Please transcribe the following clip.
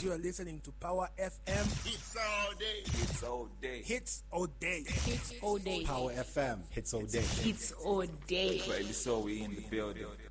You are listening to Power FM. Hits all day. Hits all day. Hits all day. Hits all day. Power FM. Hits all day. Hits all day. Rightly so, we in the building.